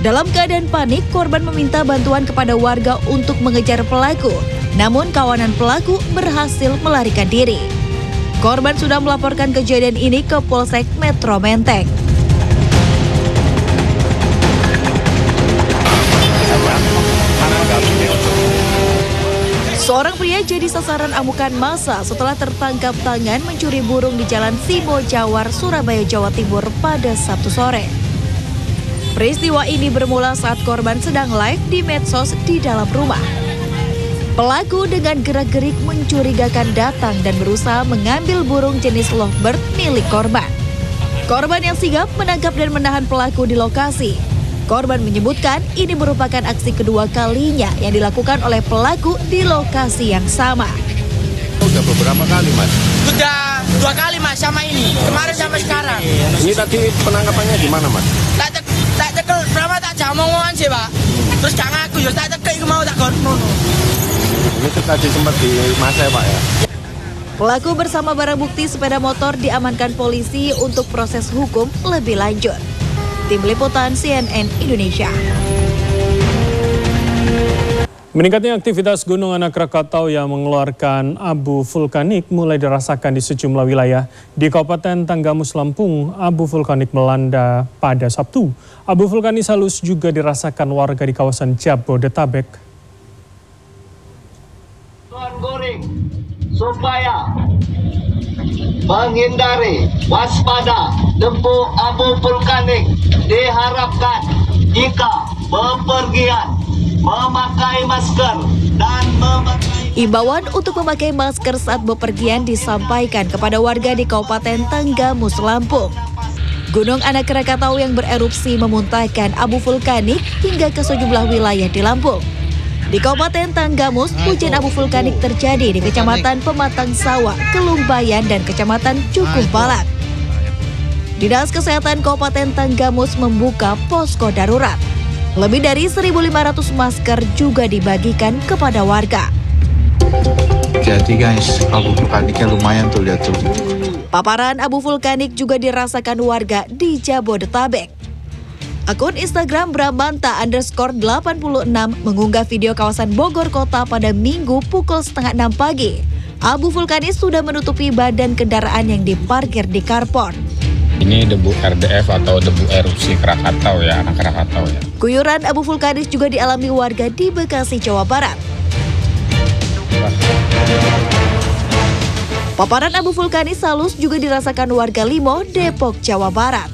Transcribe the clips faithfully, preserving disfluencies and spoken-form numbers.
Dalam keadaan panik, korban meminta bantuan kepada warga untuk mengejar pelaku. Namun kawanan pelaku berhasil melarikan diri. Korban sudah melaporkan kejadian ini ke Polsek Metro Menteng. Seorang pria jadi sasaran amukan massa setelah tertangkap tangan mencuri burung di Jalan Simo Jawar, Surabaya, Jawa Timur pada Sabtu sore. Peristiwa ini bermula saat korban sedang live di medsos di dalam rumah. Pelaku dengan gerak-gerik mencurigakan datang dan berusaha mengambil burung jenis lovebird milik korban. Korban yang sigap menangkap dan menahan pelaku di lokasi. Korban menyebutkan ini merupakan aksi kedua kalinya yang dilakukan oleh pelaku di lokasi yang sama. Udah beberapa kali, Mas? Sudah dua kali, Mas, sama ini. Kemarin sampai sekarang. Ini tadi penangkapannya di mana, Mas? Tak cek, tak cekel, berapa tak jamongan sih, Pak. Terus gak ngaku, ya tak cekek mau tak gono. Ini tadi sempat di masa ya, Pak ya? Pelaku bersama barang bukti sepeda motor diamankan polisi untuk proses hukum lebih lanjut. Tim Liputan C N N Indonesia. Meningkatnya aktivitas Gunung Anak Krakatau yang mengeluarkan abu vulkanik mulai dirasakan di sejumlah wilayah. Di Kabupaten Tanggamus, Lampung, abu vulkanik melanda pada Sabtu. Abu vulkanis halus juga dirasakan warga di kawasan Jabodetabek. Tuan goreng supaya menghindari waspada debu abu vulkanik, diharapkan jika bepergian memakai masker dan memakai... Imbauan untuk memakai masker saat bepergian disampaikan kepada warga di Kabupaten Tanggamus, Lampung. Gunung Anak Krakatau yang bererupsi memuntahkan abu vulkanik hingga ke sejumlah wilayah di Lampung. Di Kabupaten Tanggamus, hujan abu vulkanik terjadi di Kecamatan Pematang Sawah, Kelumbayan, dan Kecamatan Cukup Balat. Dinas Kesehatan Kabupaten Tanggamus membuka posko darurat. Lebih dari seribu lima ratus masker juga dibagikan kepada warga. Jadi guys, abu vulkaniknya lumayan tuh, lihat tuh. Paparan abu vulkanik juga dirasakan warga di Jabodetabek. Akun Instagram Bramanta underscore delapan puluh enam mengunggah video kawasan Bogor Kota pada Minggu pukul setengah enam pagi. Abu vulkanis sudah menutupi badan kendaraan yang diparkir di carport. Ini debu R D F atau debu erupsi Krakatau ya, anak Krakatau ya. Guyuran abu vulkanis juga dialami warga di Bekasi, Jawa Barat. Paparan abu vulkanis halus juga dirasakan warga Limo, Depok, Jawa Barat.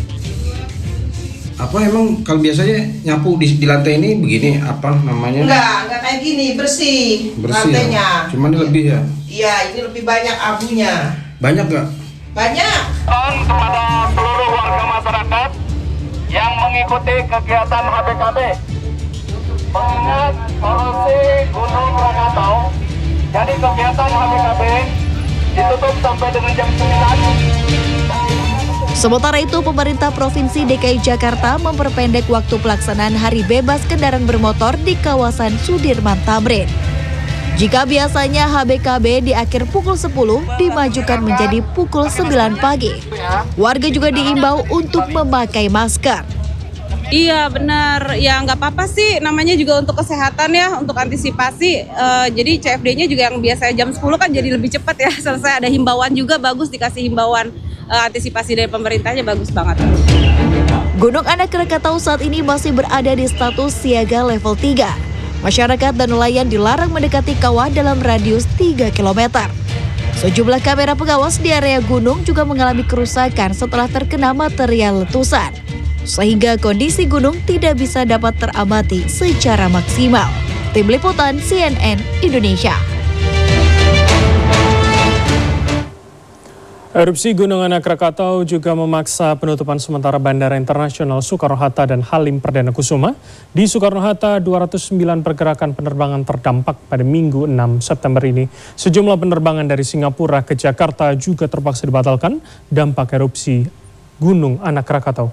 Apa emang kalau biasanya nyapu di, di lantai ini begini apa namanya? Enggak, enggak kayak gini, bersih, bersih lantainya. Ya? Cuman ini lebih ya? Iya, ini lebih banyak abunya. Banyak nggak? Banyak. Kepada seluruh warga masyarakat yang mengikuti kegiatan H B K B, mengingat erupsi Gunung Krakatau, jadi kegiatan H B K B ditutup sampai dengan jam sembilan. Sementara itu, pemerintah Provinsi D K I Jakarta memperpendek waktu pelaksanaan Hari Bebas Kendaraan Bermotor di kawasan Sudirman Tamrin. Jika biasanya H B K B di akhir pukul sepuluh, dimajukan menjadi pukul sembilan pagi. Warga juga diimbau untuk memakai masker. Iya benar, ya nggak apa-apa sih, namanya juga untuk kesehatan ya, untuk antisipasi. Uh, jadi C F D-nya juga yang biasanya jam sepuluh kan jadi lebih cepat ya, selesai. Ada himbauan juga, bagus dikasih himbauan uh, antisipasi dari pemerintahnya, bagus banget. Gunung Anak Krakatau saat ini masih berada di status siaga level tiga. Masyarakat dan nelayan dilarang mendekati kawah dalam radius tiga kilometer. Sejumlah kamera pengawas di area gunung juga mengalami kerusakan setelah terkena material letusan, sehingga kondisi gunung tidak bisa dapat teramati secara maksimal. Tim Liputan C N N Indonesia. Erupsi Gunung Anak Krakatau juga memaksa penutupan sementara Bandara Internasional Soekarno-Hatta dan Halim Perdana Kusuma. Di Soekarno-Hatta, dua ratus sembilan pergerakan penerbangan terdampak pada Minggu enam September ini. Sejumlah penerbangan dari Singapura ke Jakarta juga terpaksa dibatalkan dampak erupsi Gunung Anak Krakatau.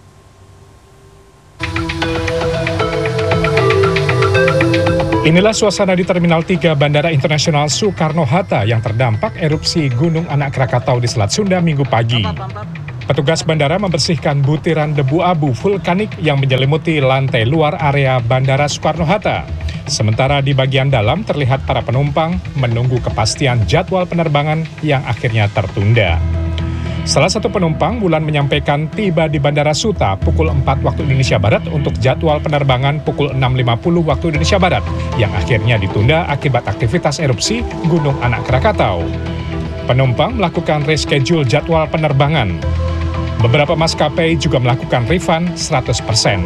Inilah suasana di Terminal tiga Bandara Internasional Soekarno-Hatta yang terdampak erupsi Gunung Anak Krakatau di Selat Sunda Minggu pagi. Petugas bandara membersihkan butiran debu abu vulkanik yang menyelimuti lantai luar area Bandara Soekarno-Hatta. Sementara di bagian dalam terlihat para penumpang menunggu kepastian jadwal penerbangan yang akhirnya tertunda. Salah satu penumpang, Wulan, menyampaikan tiba di Bandara Suta pukul empat waktu Indonesia Barat untuk jadwal penerbangan pukul enam lima puluh waktu Indonesia Barat yang akhirnya ditunda akibat aktivitas erupsi Gunung Anak Krakatau. Penumpang melakukan reschedule jadwal penerbangan. Beberapa maskapai juga melakukan refund seratus persen.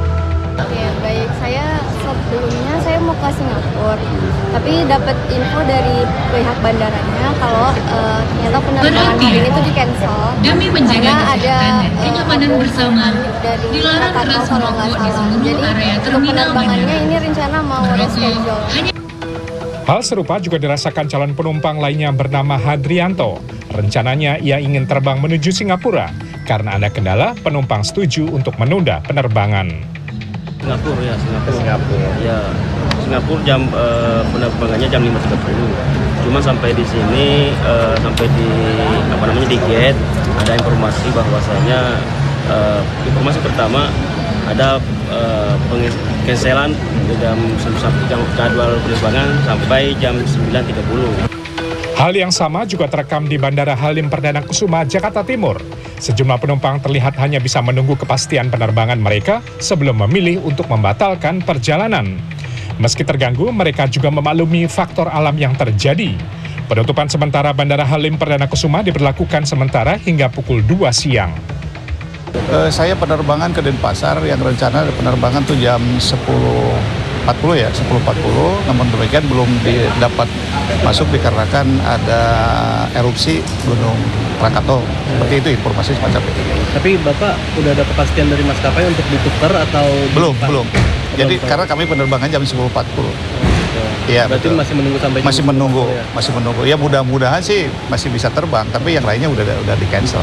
Ya, baik. Saya sebelumnya saya mau ke Singapura, tapi dapat info dari pihak bandaranya kalau uh, ternyata penerbangan hari ini tuh di cancel demi menjaga karena ada kenyamanan uh, bersama dari dilarang keras kalau nggak merokok di salah. seluruh Jadi area untuk terminal penerbangannya bandara. ini rencana mau reschedule. Hal serupa juga dirasakan calon penumpang lainnya bernama Hadrianto. Rencananya ia ingin terbang menuju Singapura. Karena ada kendala, penumpang setuju untuk menunda penerbangan. Singapura ya, Singapura. Singapura. Ya, Singapura jam uh, penerbangannya jam lima tiga puluh. Cuma sampai di sini uh, sampai di apa namanya di gate ada informasi bahwasanya uh, informasi pertama ada uh, pengcancelan di jam jam jadwal penerbangan sampai jam sembilan tiga puluh. Hal yang sama juga terekam di Bandara Halim Perdana Kusuma, Jakarta Timur. Sejumlah penumpang terlihat hanya bisa menunggu kepastian penerbangan mereka sebelum memilih untuk membatalkan perjalanan. Meski terganggu, mereka juga memaklumi faktor alam yang terjadi. Penutupan sementara Bandara Halim Perdana Kusuma diberlakukan sementara hingga pukul dua siang. Uh, saya penerbangan ke Denpasar yang rencana penerbangan tuh jam sepuluh empat puluh ya, sepuluh empat puluh, namun demikian belum dapat masuk dikarenakan ada erupsi Gunung Krakatau. Seperti itu informasi semacam itu. Tapi Bapak udah ada kepastian dari maskapai untuk ditukar atau belum, ditukar? belum. Jadi belum, karena kami penerbangan jam sepuluh empat puluh. Iya, berarti betul. Masih menunggu sampai masih menunggu, ya? masih menunggu. Ya mudah-mudahan sih masih bisa terbang, tapi yang lainnya udah udah di-cancel.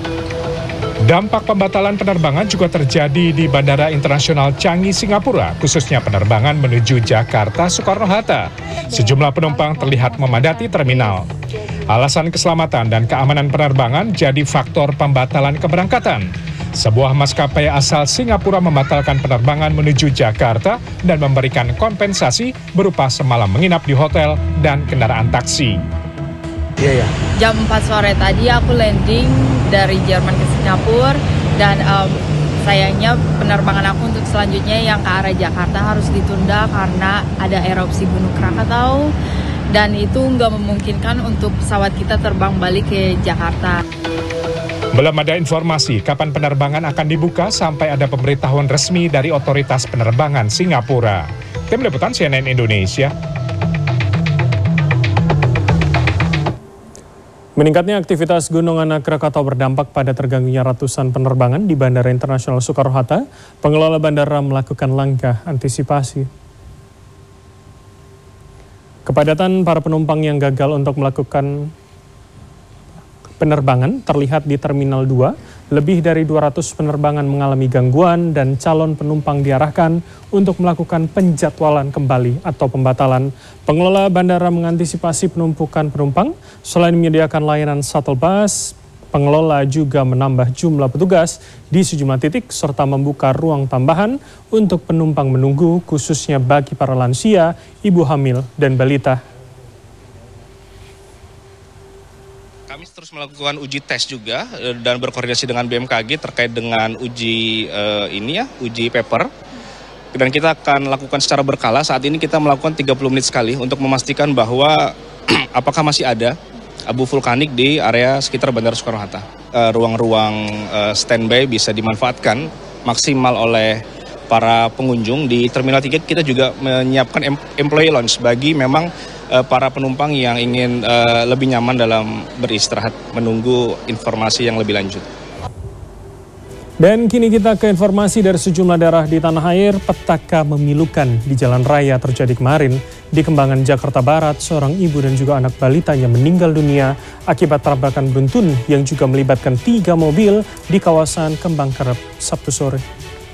Dampak pembatalan penerbangan juga terjadi di Bandara Internasional Changi, Singapura, khususnya penerbangan menuju Jakarta Soekarno-Hatta. Sejumlah penumpang terlihat memadati terminal. Alasan keselamatan dan keamanan penerbangan jadi faktor pembatalan keberangkatan. Sebuah maskapai asal Singapura membatalkan penerbangan menuju Jakarta dan memberikan kompensasi berupa semalam menginap di hotel dan kendaraan taksi. Iya, ya. Jam empat sore tadi aku landing dari Jerman ke Singapura dan um, sayangnya penerbangan aku untuk selanjutnya yang ke arah Jakarta harus ditunda karena ada erupsi Gunung Krakatau dan itu nggak memungkinkan untuk pesawat kita terbang balik ke Jakarta. Belum ada informasi kapan penerbangan akan dibuka sampai ada pemberitahuan resmi dari otoritas penerbangan Singapura. Tim Liputan C N N Indonesia. Meningkatnya aktivitas Gunung Anak Krakatau berdampak pada terganggunya ratusan penerbangan di Bandara Internasional Soekarno-Hatta. Pengelola bandara melakukan langkah antisipasi. Kepadatan para penumpang yang gagal untuk melakukan penerbangan terlihat di Terminal dua. Lebih dari dua ratus penerbangan mengalami gangguan dan calon penumpang diarahkan untuk melakukan penjadwalan kembali atau pembatalan. Pengelola bandara mengantisipasi penumpukan penumpang. Selain menyediakan layanan shuttle bus, pengelola juga menambah jumlah petugas di sejumlah titik serta membuka ruang tambahan untuk penumpang menunggu, khususnya bagi para lansia, ibu hamil, dan balita. Kami terus melakukan uji tes juga dan berkoordinasi dengan B M K G terkait dengan uji uh, ini ya, uji paper. Dan kita akan lakukan secara berkala. Saat ini kita melakukan tiga puluh menit sekali untuk memastikan bahwa apakah masih ada abu vulkanik di area sekitar Bandara Soekarno-Hatta. Uh, ruang-ruang uh, standby bisa dimanfaatkan maksimal oleh para pengunjung. Di Terminal tiga kita juga menyiapkan employee lounge bagi memang para penumpang yang ingin uh, lebih nyaman dalam beristirahat menunggu informasi yang lebih lanjut. Dan kini kita ke informasi dari sejumlah daerah di tanah air. Petaka memilukan di jalan raya terjadi kemarin di Kembangan, Jakarta Barat. Seorang ibu dan juga anak balitanya meninggal dunia akibat tabrakan beruntun yang juga melibatkan tiga mobil di kawasan Kembang Kerep Sabtu sore.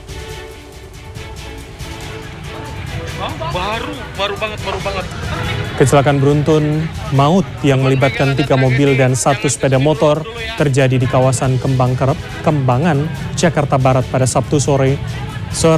Baru, baru banget, baru banget. Kecelakaan beruntun maut yang melibatkan tiga mobil dan satu sepeda motor terjadi di kawasan Kembang Kerep, Kembangan, Jakarta Barat pada Sabtu sore. Seorang